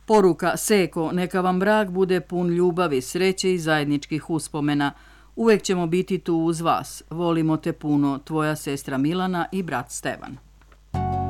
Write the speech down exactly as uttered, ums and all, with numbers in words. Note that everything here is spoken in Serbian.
Poruka: Seko, neka vam brak bude pun ljubavi, sreće i zajedničkih uspomena. Uvek ćemo biti tu uz vas. Volimo te puno, tvoja sestra Milana i brat Stevan.